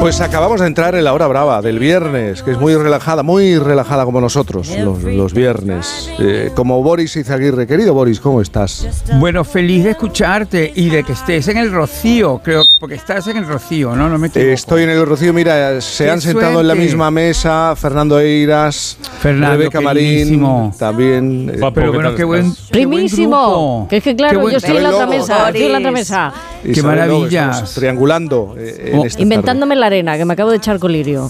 Pues acabamos de entrar en la hora brava del viernes, que es muy relajada como nosotros los viernes. Como Boris Izaguirre. Querido Boris, ¿cómo estás? Bueno, feliz de escucharte y de que estés en el Rocío, creo, porque estás en el Rocío, ¿no? No me equivoco. Estoy en el Rocío, mira, se han sentado en la misma mesa Fernando Eiras, Rebeca Marín, también. Pero bueno, qué buen primísimo. Que es que claro, yo estoy en la otra mesa, Qué maravilla. Triangulando. Inventándome la arena, que me acabo de echar colirio.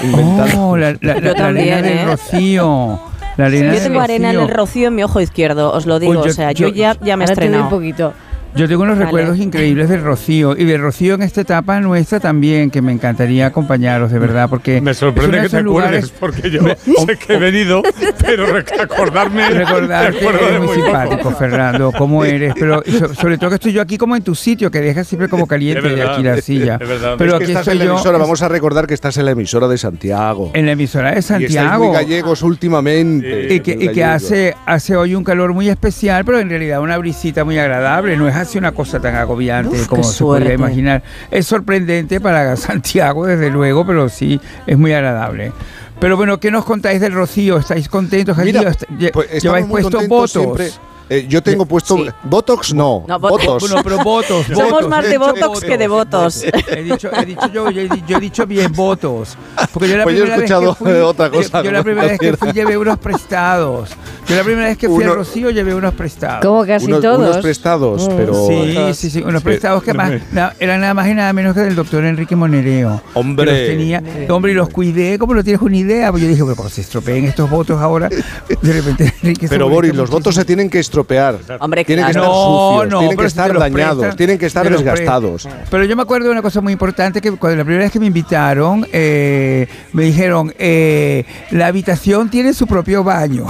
La arena del Rocío. Yo tengo arena en el Rocío en mi ojo izquierdo, os lo digo. Yo ya me he estrenado un poquito. Yo tengo unos recuerdos increíbles del Rocío y del Rocío en esta etapa nuestra también, que me encantaría acompañaros, de verdad, porque me sorprende que te acuerdes, porque yo sé que he venido, pero recordarte es muy simpático, Fernando, cómo eres, pero sobre todo que estoy yo aquí como en tu sitio, que dejas siempre como caliente de aquí la silla. Es verdad. Pero es que aquí estás en la emisora, vamos a recordar que estás en la emisora de Santiago. En la emisora de Santiago. Y estáis muy gallegos últimamente. Y que hace hoy un calor muy especial, pero en realidad una brisita muy agradable, no es hace una cosa tan agobiante como se podría imaginar. Es sorprendente para Santiago, desde luego, pero sí, es muy agradable. Pero bueno, ¿qué nos contáis del Rocío? ¿Estáis contentos? Mira, ¿Lleváis puesto votos? Siempre. Yo tengo puesto Botox, no Botox. Bueno, pero votos. Somos más de Botox que de votos. Yo he dicho bien votos. Porque yo la pues primera yo he escuchado vez que otra cosa. Yo la primera vez que fui llevé unos prestados. Yo la primera vez que fui a Rocío llevé unos prestados. Como casi todos. Unos prestados, pero... Sí, unos prestados que más, eran nada más y nada menos que del doctor Enrique Monereo. Hombre. Y los cuidé, como no tienes una idea. Pues yo dije, pero como se estropeen estos votos ahora, de repente Enrique... Pero Boris, los votos se tienen que estropear. Hombre, tienen que estar sucios, tienen que estar dañados, tienen que estar desgastados. Pero yo me acuerdo de una cosa muy importante, que cuando la primera vez que me invitaron, me dijeron, la habitación tiene su propio baño.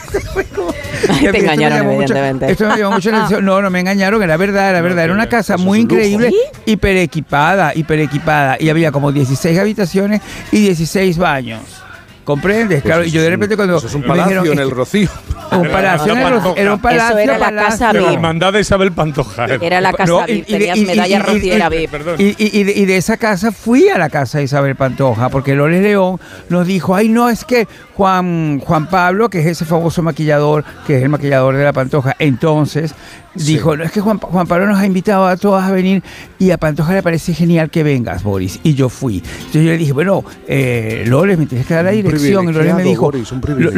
Te engañaron, evidentemente. Esto me llamó mucho la atención. No me engañaron, era verdad. Era una casa muy increíble, hiper equipada. Y había como 16 habitaciones y 16 baños. ¿Comprendes? Claro, y yo de repente cuando... Eso es un palacio en el Rocío. Un palacio en el Rocío. Era un palacio. Eso era la casa VIP. La hermandad de Isabel Pantoja. Era la casa VIP, tenías medalla rociera VIP. Y de esa casa fui a la casa de Isabel Pantoja, porque Loles León nos dijo, ay no, es que Juan Pablo, que es ese famoso maquillador, que es el maquillador de la Pantoja, entonces... Dijo, no, es que Juan Pablo nos ha invitado a todas a venir y a Pantoja le parece genial que vengas, Boris. Y yo fui. Entonces yo le dije, bueno, Loles, me tienes que dar la dirección. Y Loles me dijo, Boris,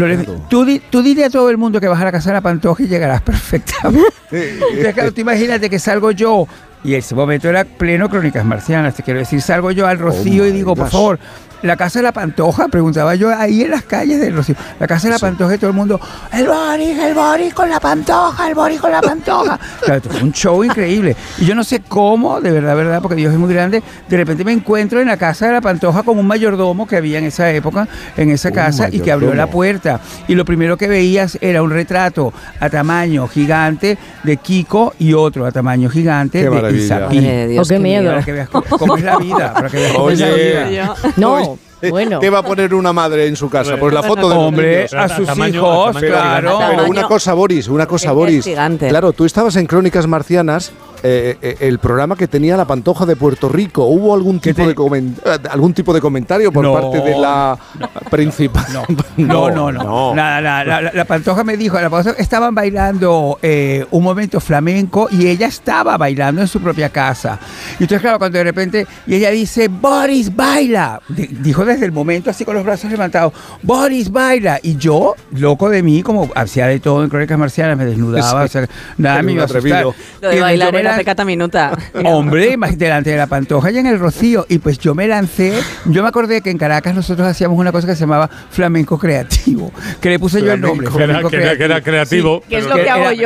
tú dile a todo el mundo que vas a la casa de la Pantoja y llegarás perfectamente. Entonces, claro, tú imagínate que salgo yo. Y ese momento era pleno Crónicas Marcianas, te quiero decir, salgo yo al Rocío y digo, por favor, la casa de la Pantoja, preguntaba yo ahí en las calles del Rocío, la casa de la Pantoja y todo el mundo, el Boris con la Pantoja, el Boris con la Pantoja. Claro, fue un show increíble. Y yo no sé cómo, de verdad, porque Dios es muy grande, de repente me encuentro en la casa de la Pantoja con un mayordomo que había en esa época, en esa casa, y que abrió la puerta. Y lo primero que veías era un retrato a tamaño gigante de Kiko y otro a tamaño gigante de Isapi. Qué miedo. Para que veas cómo es la vida. Para que veas cómo es la vida. No. Bueno. ¿Qué va a poner una madre en su casa? Pues la foto de los niños. A sus hijos, claro. Pero una cosa, Boris. Gigante. Claro, tú estabas en Crónicas Marcianas, el programa que tenía la Pantoja de Puerto Rico. ¿Hubo algún tipo de comentario por parte de la principal? No. Nada. La Pantoja me dijo, estaban bailando un momento flamenco y ella estaba bailando en su propia casa. Y entonces, claro, cuando de repente, y ella dice, Boris, baila. Dijo desde el momento, así con los brazos levantados, Boris, baila. Y yo, loco de mí, como hacía de todo en Crónicas Marcianas, me desnudaba, sí. O sea, nada me iba a asustar. Lo de bailar era pecata minuta. Hombre, delante de la Pantoja y en el Rocío. Y pues yo me lancé. Yo me acordé que en Caracas nosotros hacíamos una cosa que se llamaba flamenco creativo, que le puse yo el nombre. Que era creativo. Sí, que es lo que hago yo.